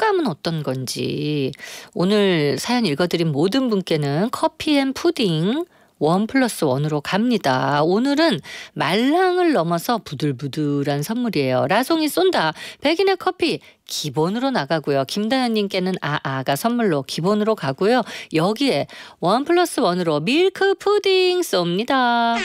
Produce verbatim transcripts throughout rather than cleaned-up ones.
촉감은 어떤 건지 오늘 사연 읽어드린 모든 분께는 커피 앤 푸딩 원 플러스 원으로 갑니다. 오늘은 말랑을 넘어서 부들부들한 선물이에요. 라송이 쏜다. 백인의 커피 기본으로 나가고요. 김다현님께는 아아가 선물로 기본으로 가고요. 여기에 원 플러스 원으로 밀크 푸딩 쏩니다.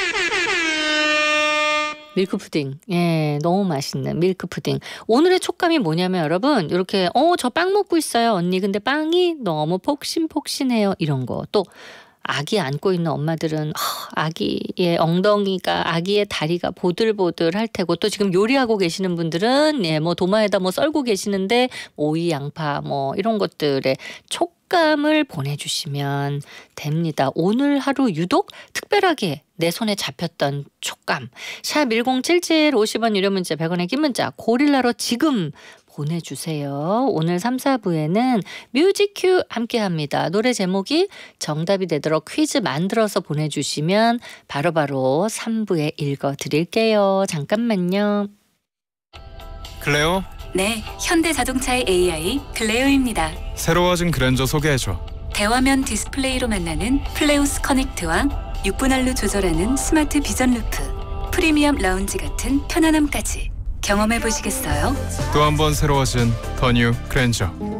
밀크 푸딩. 예, 너무 맛있는 밀크 푸딩. 오늘의 촉감이 뭐냐면 여러분 이렇게 어, 저 빵 먹고 있어요. 언니 근데 빵이 너무 폭신폭신해요. 이런 거. 또 아기 안고 있는 엄마들은 아기의 엉덩이가 아기의 다리가 보들보들 할 테고 또 지금 요리하고 계시는 분들은 예, 뭐 도마에다 뭐 썰고 계시는데 오이, 양파 뭐 이런 것들의 촉감을 보내주시면 됩니다. 오늘 하루 유독 특별하게 내 손에 잡혔던 촉감. 샵 일공칠칠 오십 원 유료 문자 백 원의 긴 문자 고릴라로 지금 보내주세요. 오늘 삼, 사 부에는 뮤직큐 함께합니다. 노래 제목이 정답이 되도록 퀴즈 만들어서 보내주시면 바로바로 삼 부에 읽어드릴게요. 잠깐만요. 클레오? 네, 현대자동차의 에이아이 클레오입니다. 새로워진 그랜저 소개해줘. 대화면 디스플레이로 만나는 플레오스 커넥트와 육 분할로 조절하는 스마트 비전 루프, 프리미엄 라운지 같은 편안함까지 경험해 보시겠어요? 또 한 번 새로워진 더 뉴 그랜저.